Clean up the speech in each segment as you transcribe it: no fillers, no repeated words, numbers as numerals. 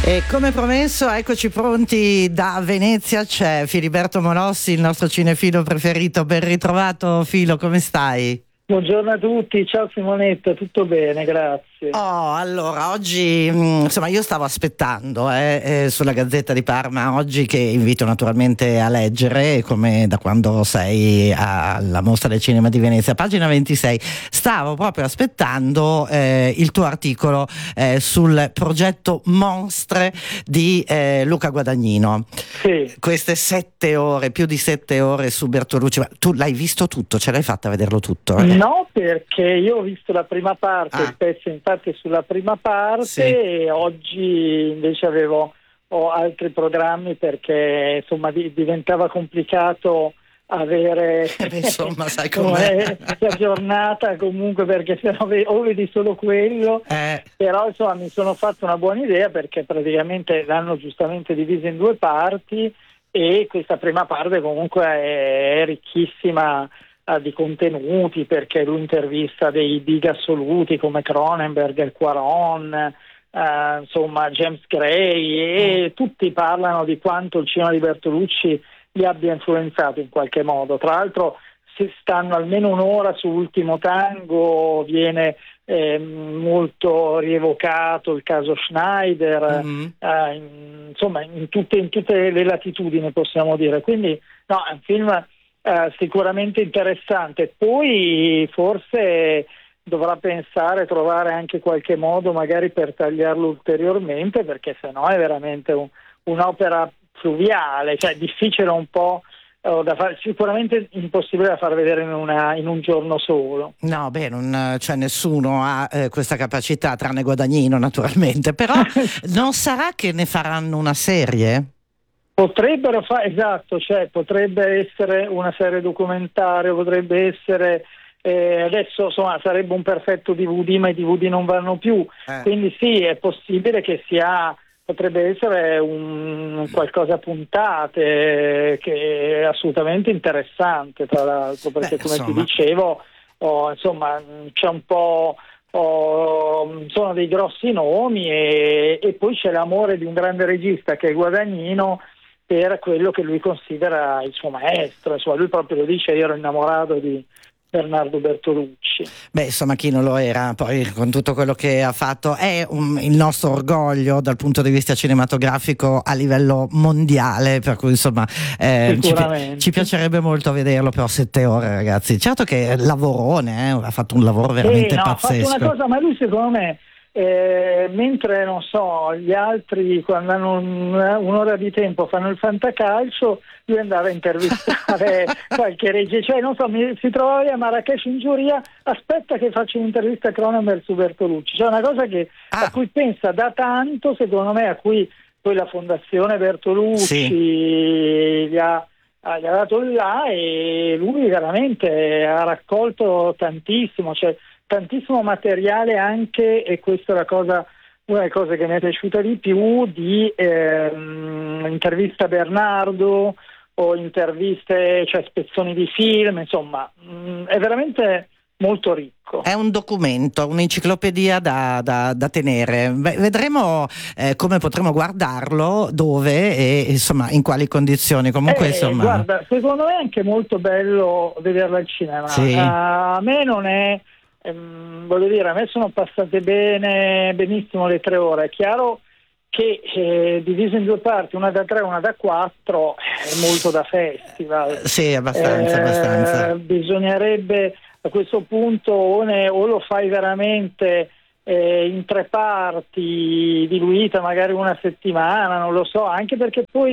E come promesso, eccoci pronti da Venezia. C'è Filiberto Monossi, il nostro cinefilo preferito. Ben ritrovato, Filo, come stai? Buongiorno a tutti, ciao Simonetta, tutto bene, grazie. Allora, oggi, insomma, io stavo aspettando sulla Gazzetta di Parma, oggi, che invito naturalmente a leggere, come da quando sei alla Mostra del Cinema di Venezia, pagina 26, stavo proprio aspettando il tuo articolo sul progetto Monstre di Luca Guadagnino. Sì. Queste 7 ore, più di 7 ore su Bertolucci, ma tu l'hai visto tutto? Ce l'hai fatta a vederlo tutto? No, perché io ho visto la prima parte, spesso infatti sulla prima parte, sì. E oggi invece ho altri programmi perché insomma diventava complicato avere insomma, sai com'è. questa giornata comunque, perché se no o vedi solo quello, però insomma mi sono fatto una buona idea perché praticamente l'hanno giustamente diviso in 2 parti e questa prima parte comunque è ricchissima di contenuti, perché lui intervista dei big assoluti come Cronenberg, Cuarón, insomma James Gray, e tutti parlano di quanto il cinema di Bertolucci li abbia influenzato in qualche modo. Tra l'altro si stanno almeno un'ora su Ultimo Tango, viene molto rievocato il caso Schneider, insomma in tutte le latitudini, possiamo dire. Quindi no, è un film sicuramente interessante. Poi forse dovrà trovare anche qualche modo magari per tagliarlo ulteriormente, perché sennò è veramente un'opera fluviale, cioè difficile un po' da fare, sicuramente impossibile da far vedere in un giorno solo. No, beh, non c'è nessuno ha questa capacità, tranne Guadagnino naturalmente, però non sarà che ne faranno una serie? Potrebbero fare, esatto, cioè potrebbe essere una serie documentario, potrebbe essere adesso insomma sarebbe un perfetto DVD, ma i DVD non vanno più, quindi sì, è possibile che potrebbe essere un qualcosa a puntate, che è assolutamente interessante, tra l'altro, perché come ti dicevo insomma c'è un po', sono dei grossi nomi e poi c'è l'amore di un grande regista che è Guadagnino per quello che lui considera il suo maestro. Insomma, lui proprio lo dice: io ero innamorato di Bernardo Bertolucci. Beh, insomma, chi non lo era, poi con tutto quello che ha fatto è il nostro orgoglio dal punto di vista cinematografico a livello mondiale, per cui insomma ci piacerebbe molto vederlo, però 7 ore, ragazzi, certo che lavorone, ha fatto un lavoro veramente pazzesco. Ha fatto una cosa, ma lui secondo me mentre non so gli altri quando hanno un'ora di tempo fanno il fantacalcio, lui andava a intervistare qualche regista, cioè non so, si trovava a Marrakesh in giuria, aspetta che faccio un'intervista a Cronenberg su Bertolucci, cioè una cosa a cui pensa da tanto, secondo me, a cui poi la Fondazione Bertolucci gli ha dato là, e lui veramente ha raccolto tantissimo, cioè tantissimo materiale anche, e questa è una delle cose che mi è piaciuta di più, di intervista a Bernardo o interviste, cioè spezzoni di film, insomma è veramente molto ricco. È un documento, un'enciclopedia da tenere. Vedremo come potremo guardarlo, dove e insomma in quali condizioni. Comunque insomma, guarda, secondo me è anche molto bello vederlo al cinema. Sì. A me non è voglio dire, a me sono passate benissimo le 3 ore. È chiaro che diviso in 2 parti, una da 3 e una da 4, è molto da festival. Sì, abbastanza. Bisognerebbe a questo punto o lo fai veramente in 3 parti, diluita magari una settimana, non lo so, anche perché poi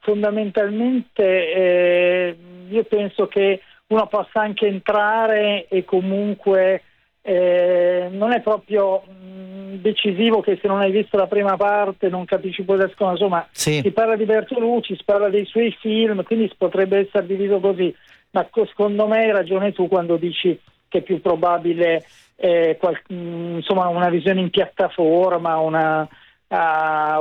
fondamentalmente io penso che uno possa anche entrare e comunque non è proprio decisivo che se non hai visto la prima parte non capisci poi la seconda. Insomma, si parla di Bertolucci, si parla dei suoi film, quindi potrebbe essere diviso così, ma secondo me hai ragione tu quando dici che è più probabile insomma una visione in piattaforma, a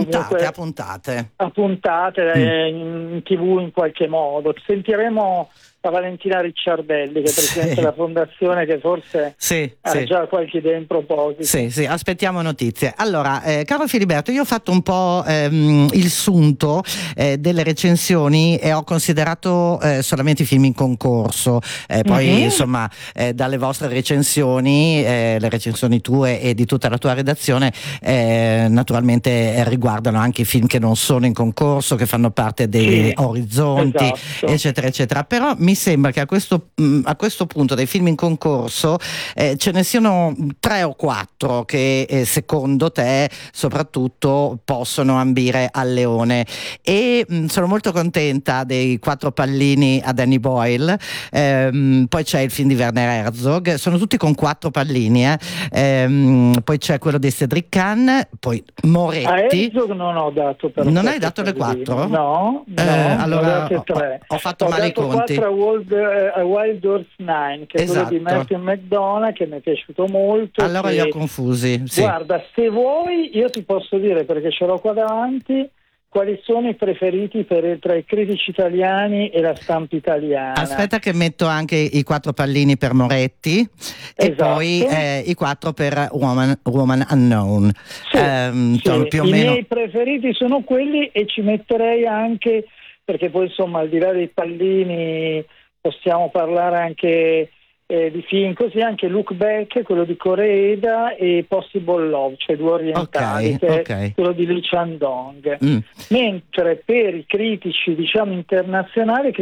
puntate in TV in qualche modo. Sentiremo Valentina Ricciardelli, che è presidente della fondazione, che forse ha già qualche idea in proposito. Sì, aspettiamo notizie. Allora, caro Filiberto, io ho fatto un po' il sunto delle recensioni e ho considerato solamente i film in concorso, poi insomma dalle vostre recensioni, le recensioni tue e di tutta la tua redazione, naturalmente riguardano anche i film che non sono in concorso, che fanno parte dei orizzonti, eccetera eccetera. Però mi sembra che a questo punto dei film in concorso ce ne siano 3 o 4 che secondo te soprattutto possono ambire al leone, e sono molto contenta dei 4 pallini a Danny Boyle, poi c'è il film di Werner Herzog, sono tutti con 4 pallini, poi c'è quello di Cedric Kahn, poi Moretti. A Herzog non ho dato, però. Non hai dato le 4? No, allora ho fatto male i conti. 4 a Wild Horse 9, che è quello di Martin McDonagh, che mi è piaciuto molto. Allora li ho confusi. Sì. Guarda, se vuoi io ti posso dire, perché ce l'ho qua davanti, quali sono i preferiti tra i critici italiani e la stampa italiana. Aspetta che metto anche i 4 pallini per Moretti, e poi i 4 per Woman Unknown. Più o I meno. miei preferiti sono quelli, e ci metterei anche, perché poi insomma al di là dei pallini possiamo parlare anche di film così, anche Look Back, quello di Koreeda, e Possible Love, cioè Due orientali, che è quello di Lee Chan-dong. Mentre per i critici internazionali,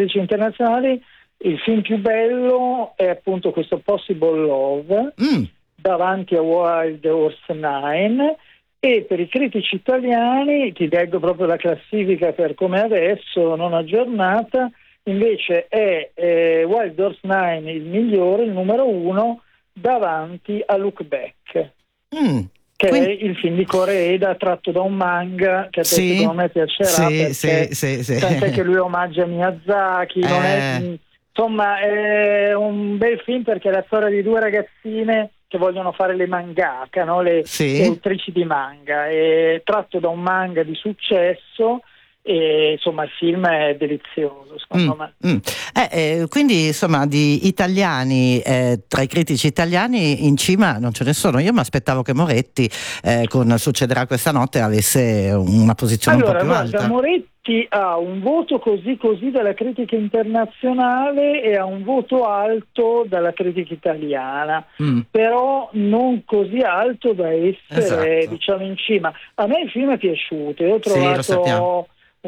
il film più bello è appunto questo Possible Love, davanti a Wild Horse 9. E per i critici italiani, ti leggo proprio la classifica per come adesso, non aggiornata, invece è Wild Horse 9 il migliore, il numero 1, davanti a Look Back, che è il film di Koreeda tratto da un manga che secondo me piacerà, tant'è che lui omaggia Miyazaki. Insomma è un bel film, perché è la storia di 2 ragazzine che vogliono fare le mangaka, no? le autrici di manga, è tratto da un manga di successo. E insomma il film è delizioso, secondo me. Quindi insomma di italiani, tra i critici italiani in cima non ce ne sono. Io mi aspettavo che Moretti con Succederà questa notte avesse una posizione un po' più alta. Moretti ha un voto così dalla critica internazionale e ha un voto alto dalla critica italiana, però non così alto da essere in cima. A me il film è piaciuto, io ho trovato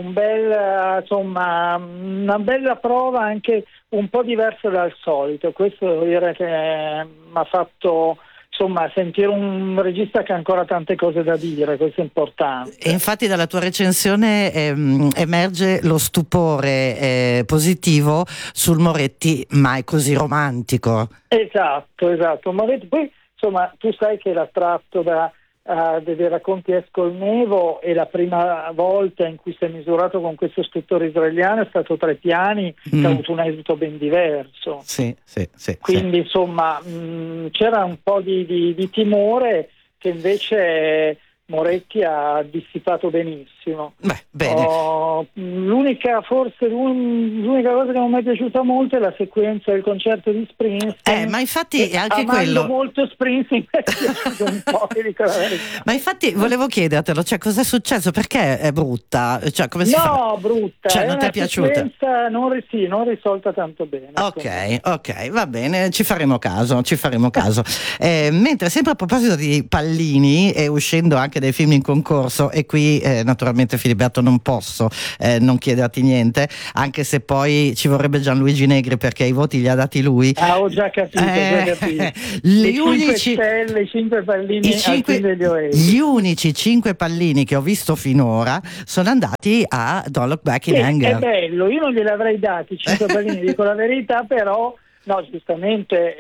una bella prova, anche un po' diversa dal solito. Questo devo dire che mi ha fatto sentire un regista che ha ancora tante cose da dire, questo è importante. E infatti dalla tua recensione emerge lo stupore positivo sul Moretti mai così romantico. Esatto. Moretti, poi tu sai che l'ha tratto dei racconti Escol Nevo, e la prima volta in cui si è misurato con questo scrittore israeliano è stato 3 piani, che ha avuto un esito ben diverso. Quindi c'era un po' di timore, che invece Moretti ha dissipato benissimo. Bene. L'unica cosa che non mi è piaciuta molto è la sequenza del concerto di Springsteen. Ma infatti anche quello. Molto Springsteen mi è piaciuto un po', dico la verità. Ma infatti volevo chiedertelo, cos'è successo? Perché è brutta? Come si fa? Brutta. Non ti è piaciuta? Non risolta tanto bene. Ok, va bene, ci faremo caso. Mentre sempre a proposito di pallini, e uscendo anche dei film in concorso, e qui naturalmente Filiberto non posso non chiederti niente, anche se poi ci vorrebbe Gianluigi Negri, perché i voti li ha dati lui. Ho già capito. Gli unici 5 pallini gli unici 5 pallini che ho visto finora sono andati a Don't Look Back in Anger. È bello, io non glieli avrei dati 5 pallini, dico la verità, però giustamente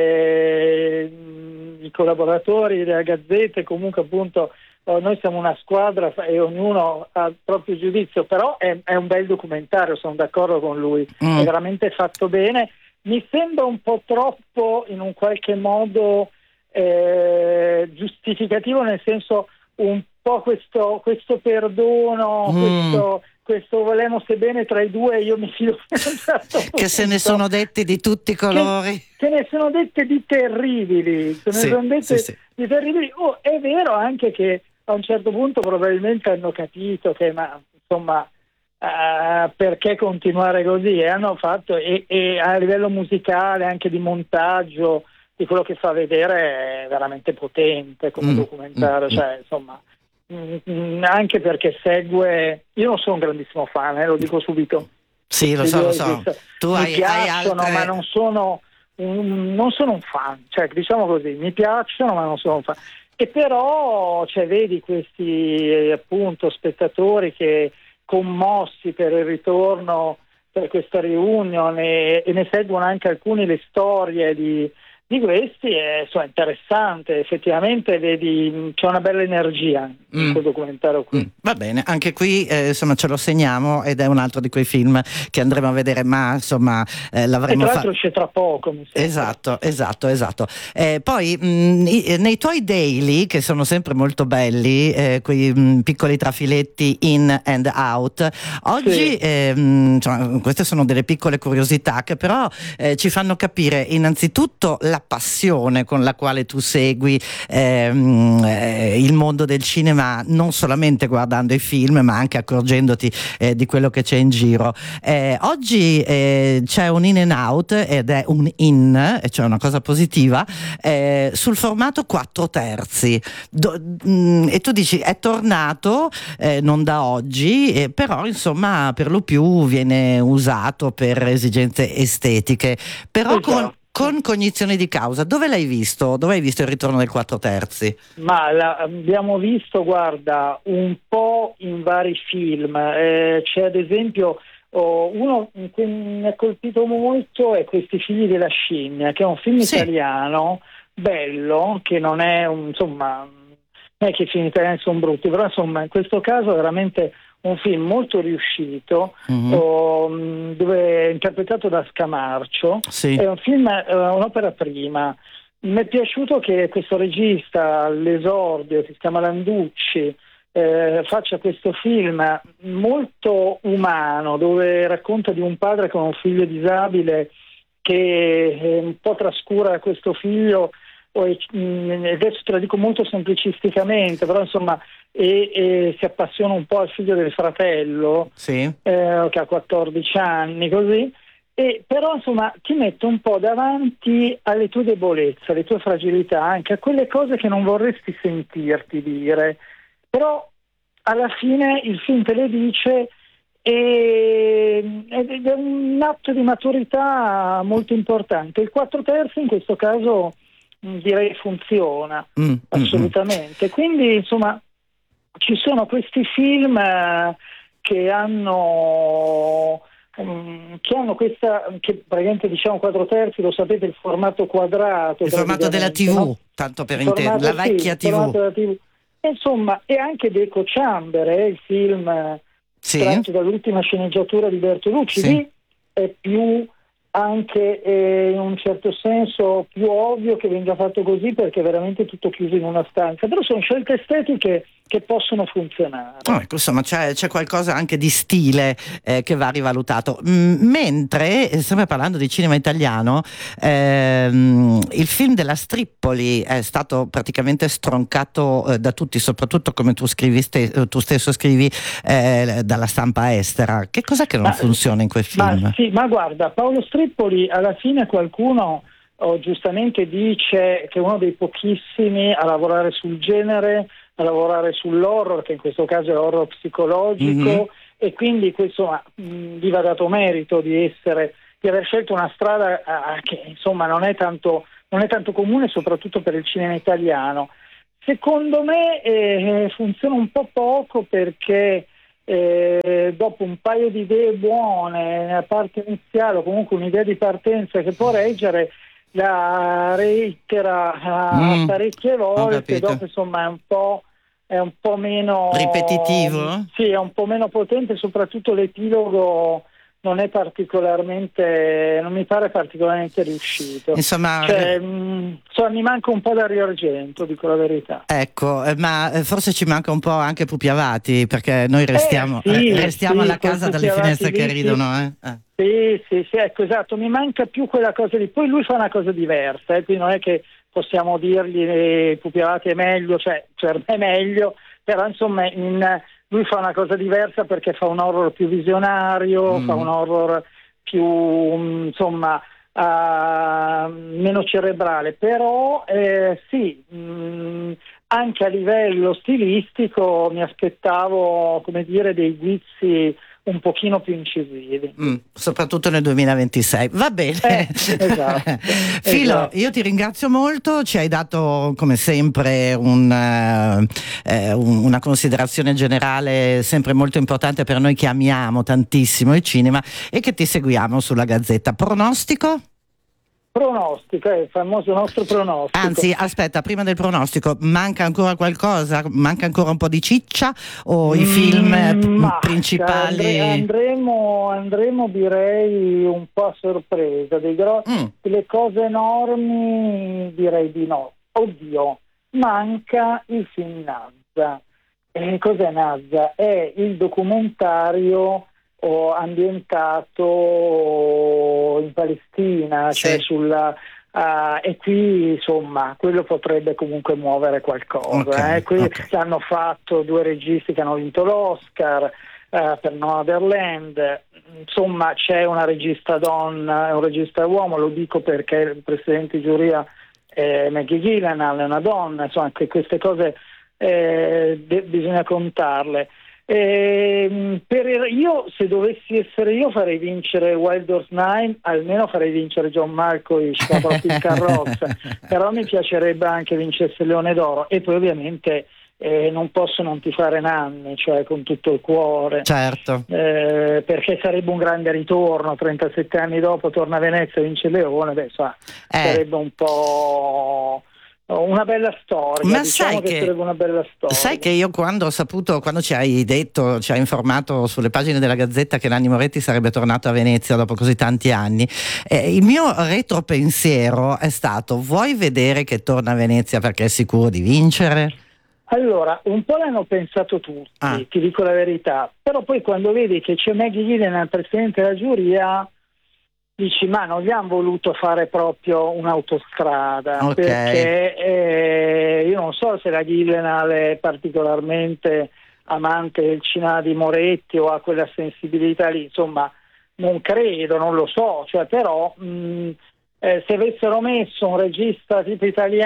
i collaboratori della Gazzetta, comunque appunto noi siamo una squadra e ognuno ha il proprio giudizio, però è un bel documentario, sono d'accordo con lui, è veramente fatto bene. Mi sembra un po' troppo, in un qualche modo, giustificativo, nel senso un po' questo perdono, questo volemos bene tra i due, io mi fido certo che se ne sono detti di tutti i colori, che ne sono dette di terribili, di terribili. È vero anche che a un certo punto probabilmente hanno capito che insomma perché continuare così, e hanno fatto e a livello musicale, anche di montaggio, di quello che fa vedere è veramente potente come documentario, cioè insomma anche perché segue, io non sono un grandissimo fan, lo dico subito. Sì, lo so. Tu mi hai piacciono, altre... ma non sono un fan, cioè diciamo così, mi piacciono ma non sono un fan. E però vedi questi appunto spettatori che commossi per il ritorno, per questa reunion, e ne seguono anche alcuni le storie di questi, è interessante, effettivamente vedi c'è una bella energia in quel documentario qui. Va bene, anche qui insomma ce lo segniamo, ed è un altro di quei film che andremo a vedere, ma insomma l'avremo e tra l'altro esce tra poco, mi sembra. Esatto. Poi nei tuoi daily, che sono sempre molto belli, quei piccoli trafiletti in and out, oggi insomma, queste sono delle piccole curiosità che però ci fanno capire innanzitutto la passione con la quale tu segui il mondo del cinema, non solamente guardando i film ma anche accorgendoti di quello che c'è in giro. Oggi c'è un in and out, ed è un in, cioè una cosa positiva, sul formato 4/3, e tu dici è tornato non da oggi, però insomma per lo più viene usato per esigenze estetiche, però con cognizione di causa. Dove l'hai visto? Dove hai visto il ritorno del 4/3? Ma abbiamo visto, guarda, un po' in vari film. C'è ad esempio uno che mi ha colpito molto, è Questi figli della scimmia, che è un film italiano bello, che non è insomma, non è che i film italiani sono brutti, però insomma in questo caso è veramente un film molto riuscito, dove è interpretato da Scamarcio. È un film, un'opera prima. Mi è piaciuto che questo regista all'esordio, si chiama Landucci, faccia questo film molto umano, dove racconta di un padre con un figlio disabile che un po' trascura questo figlio, adesso te lo dico molto semplicisticamente, però insomma si appassiona un po' al figlio del fratello, che ha 14 anni, così, però insomma ti mette un po' davanti alle tue debolezze, alle tue fragilità, anche a quelle cose che non vorresti sentirti dire, però alla fine il film te le dice, ed è un atto di maturità molto importante. Il 4/3 in questo caso direi funziona assolutamente. Quindi insomma ci sono questi film che hanno questa, che praticamente diciamo 4/3, lo sapete, il formato quadrato, il formato della TV, no? Tanto per intendere, la vecchia TV. Insomma, e anche di Eco Chamber, il film tratto dall'ultima sceneggiatura di Bertolucci. Lì è più anche in un certo senso più ovvio che venga fatto così, perché è veramente tutto chiuso in una stanza, però sono scelte estetiche che possono funzionare. Ecco, insomma c'è qualcosa anche di stile che va rivalutato. Mentre, sempre parlando di cinema italiano, il film della Strippoli è stato praticamente stroncato da tutti, soprattutto come tu tu stesso scrivi, dalla stampa estera. Che cos'è che non funziona in quel film? Ma guarda, Paolo Strippoli, alla fine qualcuno giustamente dice che è uno dei pochissimi a lavorare sul genere, a lavorare sull'horror, che in questo caso è horror psicologico, e quindi questo gli va dato merito di aver scelto una strada che insomma non è tanto comune, soprattutto per il cinema italiano. Secondo me funziona un po' poco, perché dopo un paio di idee buone nella parte iniziale, o comunque un'idea di partenza che può reggere, la reitera parecchie volte, dopo insomma è un po' meno ripetitivo? Sì, è un po' meno potente, soprattutto l'epilogo non mi pare particolarmente riuscito. Insomma, mi manca un po' Dario Argento, dico la verità. Ecco, ma forse ci manca un po' anche Pupi Avati, perché noi restiamo alla casa dalle finestre che ridono. Sì, ecco, esatto, mi manca più quella cosa lì. Poi lui fa una cosa diversa, quindi non è che possiamo dirgli Pupi Avati è meglio, cioè per me è meglio, però insomma lui fa una cosa diversa perché fa un horror più visionario, fa un horror più meno cerebrale, però anche a livello stilistico mi aspettavo, come dire, dei guizzi un pochino più incisivi, soprattutto nel 2026. Va bene, esatto. Filo, io ti ringrazio molto, ci hai dato come sempre una considerazione generale sempre molto importante per noi che amiamo tantissimo il cinema e che ti seguiamo sulla Gazzetta. Pronostico? Pronostico, è il famoso nostro pronostico. Anzi, aspetta, prima del pronostico, manca ancora qualcosa? Manca ancora un po' di ciccia o i film principali? Andremo direi un po' a sorpresa, delle cose enormi direi di no. Oddio, manca il film Nazza. Cos'è Nazza? È il documentario ambientato in Palestina, cioè e qui insomma quello potrebbe comunque muovere qualcosa. Qui hanno fatto 2 registi che hanno vinto l'Oscar per Nomadland, insomma c'è una regista donna e un regista uomo, lo dico perché il presidente di giuria è Maggie Gyllenhaal, è una donna, insomma anche queste cose bisogna contarle. Se dovessi essere io farei vincere Wild Horse 9, almeno farei vincere John Malkovich, la propria in carrozza, però mi piacerebbe anche vincesse il Leone d'Oro, e poi ovviamente non posso non tifare Nanni, cioè con tutto il cuore, certo, perché sarebbe un grande ritorno, 37 anni dopo torna a Venezia e vince il Leone, sarebbe un po' una bella storia. Ma sai che sarebbe una bella storia. Sai che io quando ci hai informato sulle pagine della Gazzetta che Nanni Moretti sarebbe tornato a Venezia dopo così tanti anni, il mio retropensiero è stato: vuoi vedere che torna a Venezia perché è sicuro di vincere? Allora, un po' l'hanno pensato tutti, ti dico la verità, però poi quando vedi che c'è Maggie Gyllenhaal, presidente della giuria, dici ma non gli hanno voluto fare proprio un'autostrada, perché io non so se la Gyllenhaal è particolarmente amante del cinema di Moretti o ha quella sensibilità lì, insomma non credo, non lo so, cioè però se avessero messo un regista tipo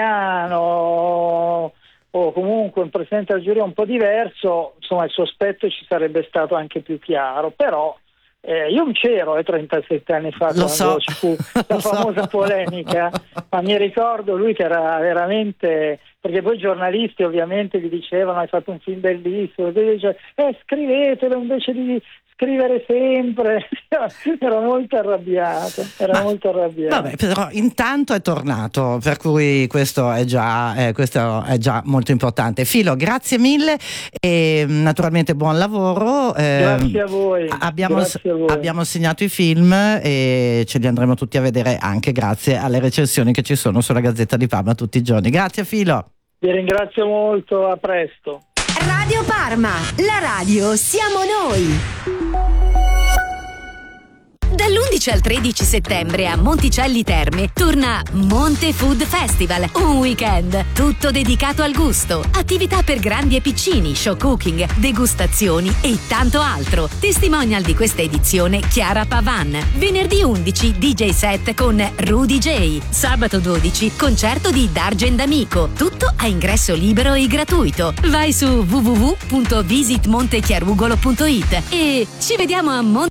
italiano o comunque un presidente della giuria un po' diverso, insomma il sospetto ci sarebbe stato anche più chiaro, però io c'ero 37 anni fa quando ci fu la famosa polemica, ma mi ricordo lui che era veramente, perché poi i giornalisti ovviamente gli dicevano hai fatto un film bellissimo, e lui dice scrivetelo invece di scrivere sempre. Era molto arrabbiato. Vabbè, però intanto è tornato, per cui questo è già molto importante. Filo, grazie mille e naturalmente buon lavoro. Grazie a voi. Abbiamo segnato i film e ce li andremo tutti a vedere anche grazie alle recensioni che ci sono sulla Gazzetta di Parma tutti i giorni. Grazie Filo. Vi ringrazio molto, a presto. Radio Parma, la radio siamo noi. Dall'11 al 13 settembre a Monticelli Terme torna Monte Food Festival, un weekend tutto dedicato al gusto, attività per grandi e piccini, show cooking, degustazioni e tanto altro. Testimonial di questa edizione Chiara Pavan. Venerdì 11 DJ set con Rudy J. Sabato 12 concerto di D'Argent Amico, tutto a ingresso libero e gratuito. Vai su www.visitmontechiarugolo.it e ci vediamo a